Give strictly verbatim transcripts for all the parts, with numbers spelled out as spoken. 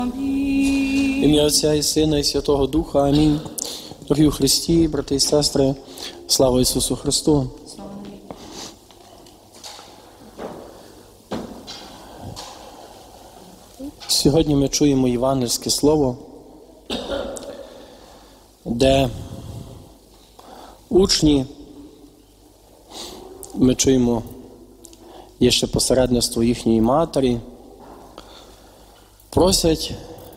Ім'я Отця і Сина, і Святого Духа. Амінь. Дорогі у Христі, брати і сестри, слава Ісусу Христу. Сьогодні ми чуємо євангельське слово, де учні, ми чуємо, є ще посередництво їхньої матері, просять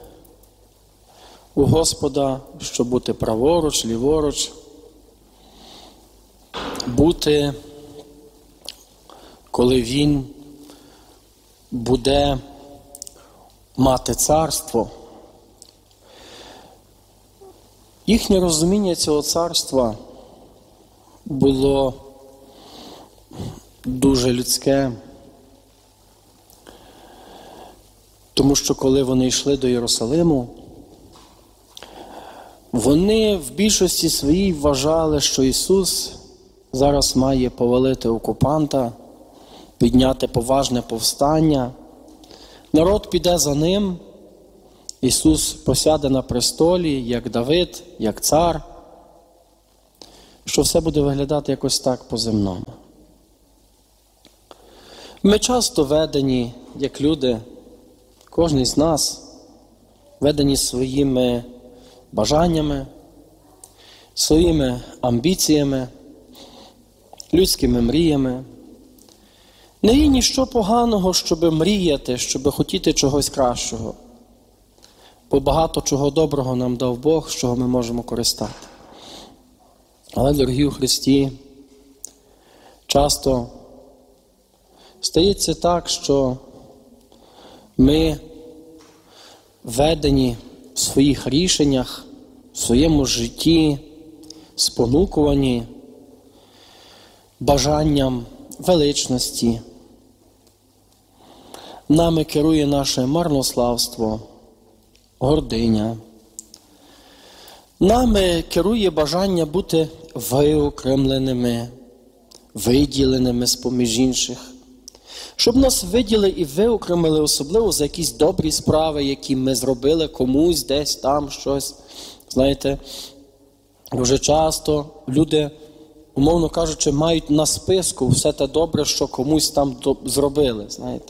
у Господа, щоб бути праворуч, ліворуч, бути, коли Він буде мати царство. Їхнє розуміння цього царства було дуже людське, тому що коли вони йшли до Єрусалиму, вони в більшості своїй вважали, що Ісус зараз має повалити окупанта, підняти поважне повстання. Народ піде за ним, Ісус посяде на престолі, як Давид, як цар, що все буде виглядати якось так по-земному. Ми часто ведені, як люди, кожен з нас, ведені своїми бажаннями, своїми амбіціями, людськими мріями. Не є ніщо поганого, щоб мріяти, щоб хотіти чогось кращого. Бо багато чого доброго нам дав Бог, з чого ми можемо користати. Але, дорогі у Христі, часто стається так, що ми ведені в своїх рішеннях, в своєму житті, спонукувані бажанням величності. Нами керує наше марнославство, гординя. Нами керує бажання бути виокремленими, виділеними з-поміж інших. Щоб нас виділи і виокремили, особливо за якісь добрі справи, які ми зробили комусь, десь там щось. Знаєте, дуже часто люди, умовно кажучи, мають на списку все те добре, що комусь там зробили, знаєте.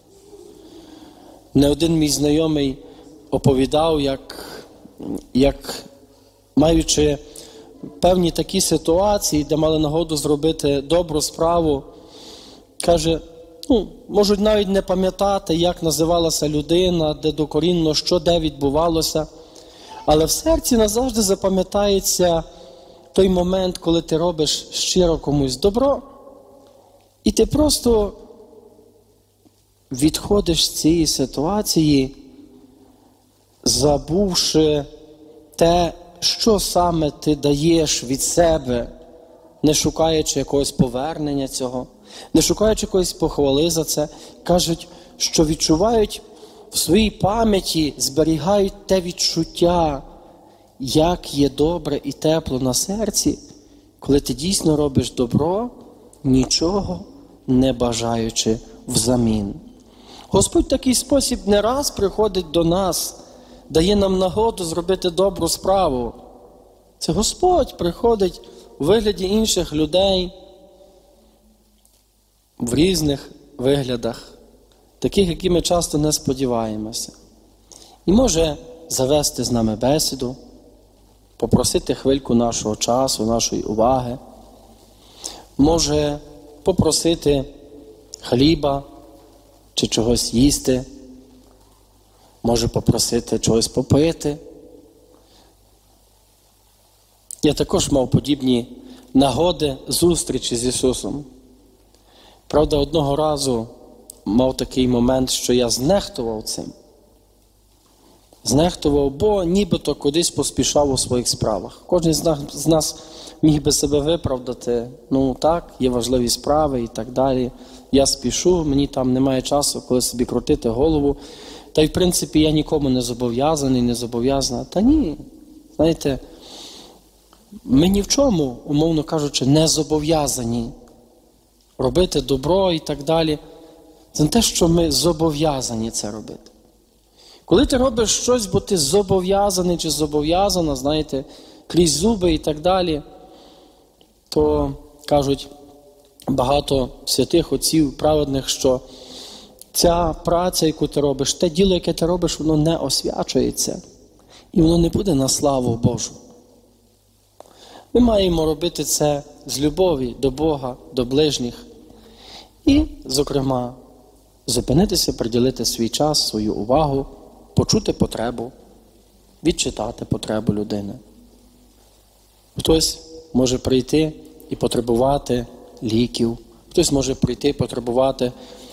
Не один мій знайомий оповідав, як, як маючи певні такі ситуації, де мали нагоду зробити добру справу, каже, ну, можуть навіть не пам'ятати, як називалася людина, де докорінно, що де відбувалося, але в серці назавжди запам'ятається той момент, коли ти робиш щиро комусь добро, і ти просто відходиш з цієї ситуації, забувши те, що саме ти даєш від себе, не шукаючи якогось повернення цього, не шукаючи якоїсь похвали за це. Кажуть, що відчувають в своїй пам'яті, зберігають те відчуття, як є добре і тепло на серці, коли ти дійсно робиш добро, нічого не бажаючи взамін. Господь в такий спосіб не раз приходить до нас, дає нам нагоду зробити добру справу. Це Господь приходить у вигляді інших людей, в різних виглядах, таких, які ми часто не сподіваємося. І може завести з нами бесіду, попросити хвильку нашого часу, нашої уваги, може попросити хліба чи чогось їсти, може попросити чогось попити. Я також мав подібні нагоди зустрічі з Ісусом. Правда, одного разу мав такий момент, що я знехтував цим. Знехтував, бо нібито кудись поспішав у своїх справах. Кожен з нас, з нас міг би себе виправдати. Ну так, є важливі справи і так далі. Я спішу, мені там немає часу, коли собі крутити голову. Та й в принципі я нікому не зобов'язаний, не зобов'язана. Та ні, знаєте, ми ні в чому, умовно кажучи, не зобов'язані робити добро і так далі. Це не те, що ми зобов'язані це робити. Коли ти робиш щось, бо ти зобов'язаний чи зобов'язана, знаєте, крізь зуби і так далі, то кажуть багато святих отців праведних, що ця праця, яку ти робиш, те діло, яке ти робиш, воно не освячується. І воно не буде на славу Божу. Ми маємо робити це з любові до Бога, до ближніх. І, зокрема, зупинитися, приділити свій час, свою увагу, почути потребу, відчитати потребу людини. Хтось може прийти і потребувати ліків, хтось може прийти і потребувати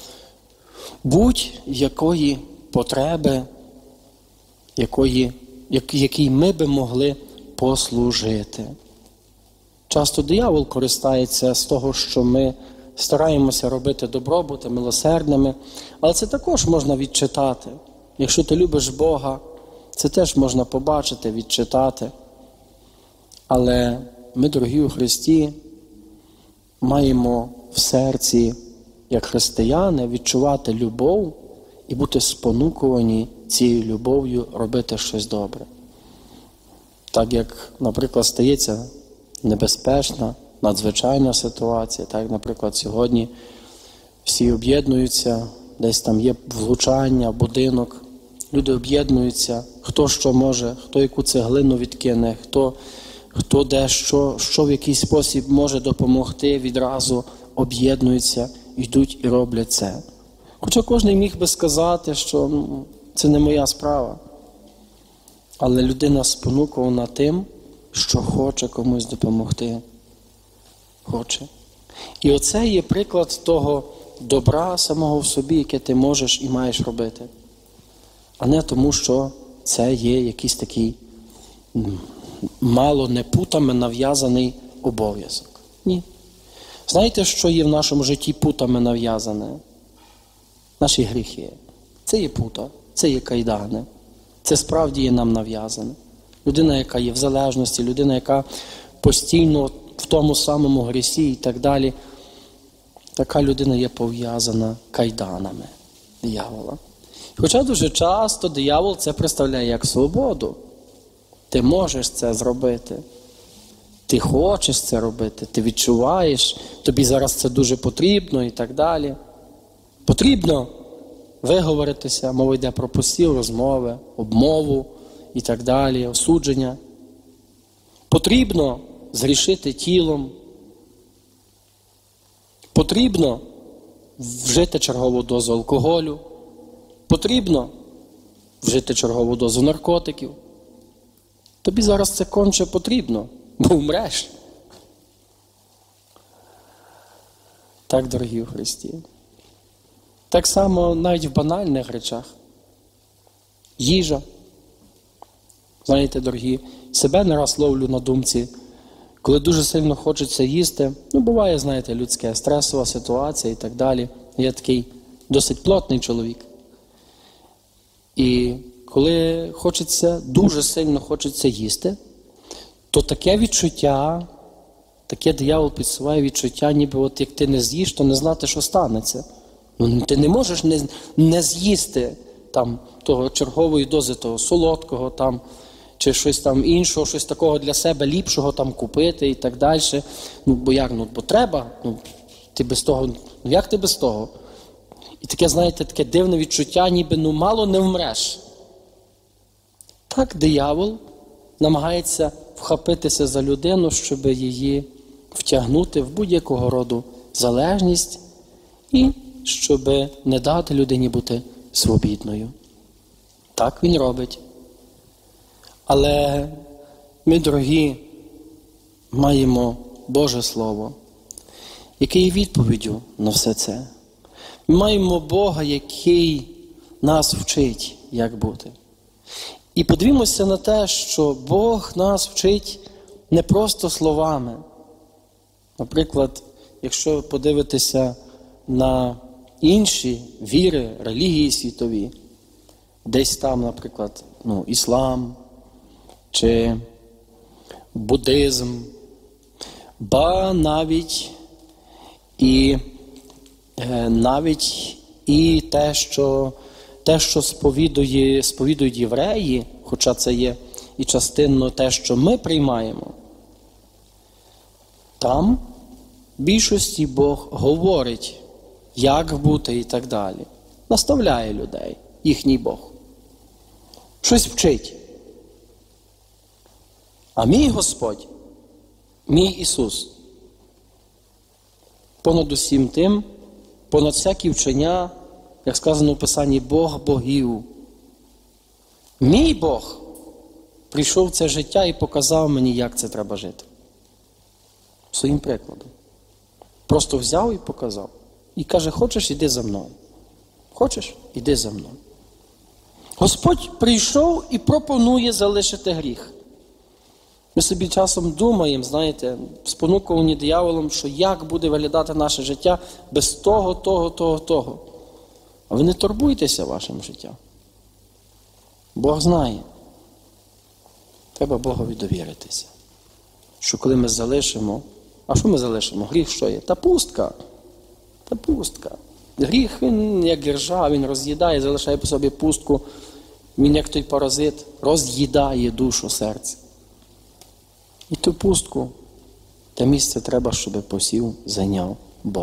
будь-якої потреби, якої, якій ми би могли послужити. Часто диявол користається з того, що ми стараємося робити добро, бути милосердними, але це також можна відчитати. Якщо ти любиш Бога, це теж можна побачити, відчитати. Але ми, дорогі у Христі, маємо в серці, як християни, відчувати любов і бути спонукувані цією любов'ю робити щось добре. Так як, наприклад, стається небезпечна, надзвичайна ситуація, так як, наприклад, сьогодні всі об'єднуються, десь там є влучання, будинок, люди об'єднуються, хто що може, хто яку цеглину відкине, хто, хто де що, що в якийсь спосіб може допомогти, відразу об'єднуються, йдуть і роблять це. Хоча кожен міг би сказати, що ну, це не моя справа. Але людина спонукана тим, що хоче комусь допомогти. Хоче. І оце є приклад того добра самого в собі, яке ти можеш і маєш робити. А не тому, що це є якийсь такий мало не путами нав'язаний обов'язок. Ні. Знаєте, що є в нашому житті путами нав'язане? Наші гріхи. Це є пута, це є кайдани. Це справді є нам нав'язане. Людина, яка є в залежності, людина, яка постійно в тому самому грісі і так далі, така людина є пов'язана кайданами диявола. Хоча дуже часто диявол це представляє як свободу. Ти можеш це зробити. Ти хочеш це робити, ти відчуваєш, тобі зараз це дуже потрібно і так далі. Потрібно виговоритися, мова йде про пусті розмови, обмову і так далі, осудження. Потрібно згрішити тілом. Потрібно вжити чергову дозу алкоголю. Потрібно вжити чергову дозу наркотиків. Тобі зараз це конче потрібно, бо вмреш. Так, дорогі у Христі. Так само навіть в банальних речах. Їжа. Знаєте, дорогі, себе не раз ловлю на думці, коли дуже сильно хочеться їсти, ну, буває, знаєте, людська стресова ситуація і так далі. Я такий досить плотний чоловік. І коли хочеться, дуже сильно хочеться їсти, то таке відчуття, таке диявол підсуває відчуття, ніби от як ти не з'їш, то не знати, що станеться. Ну, ти не можеш не, не з'їсти там, того чергової дози того солодкого, там, чи щось там іншого, щось такого для себе ліпшого там купити і так далі. Ну, бо як, ну, бо треба, ну, ти без того, ну, як ти без того? І таке, знаєте, таке дивне відчуття, ніби, ну, мало не вмреш. Так диявол намагається вхопитися за людину, щоб її втягнути в будь-якого роду залежність і щоб не дати людині бути свобідною. Так він робить. Але ми, дорогі, маємо Боже Слово, яке є відповіддю на все це. Ми маємо Бога, який нас вчить, як бути. І подивімося на те, що Бог нас вчить не просто словами. Наприклад, якщо подивитися на інші віри, релігії світові, десь там, наприклад, ну, іслам, чи буддизм, ба навіть і, навіть і те, що те, що сповідує, сповідують євреї, хоча це є і частинно те, що ми приймаємо, там в більшості Бог говорить, як бути і так далі. Наставляє людей, їхній Бог. Щось вчить. А мій Господь, мій Ісус, понад усім тим, понад всякі вчення, як сказано в Писанні, Бог богів. Мій Бог прийшов в це життя і показав мені, як це треба жити. Своїм прикладом. Просто взяв і показав. І каже, хочеш, іди за мною. Хочеш, іди за мною. Господь прийшов і пропонує залишити гріх. Ми собі часом думаємо, знаєте, спонуковані дияволом, що як буде виглядати наше життя без того, того, того, того. А ви не турбуйтеся вашим життям. Бог знає. Треба Богові довіритися. Що коли ми залишимо, а що ми залишимо? Гріх що є? Та пустка. Та пустка. Гріх, він як гіржа, він роз'їдає, залишає по собі пустку. Він як той паразит роз'їдає душу, серце. І ту пустку, те місце треба, щоб посів, зайняв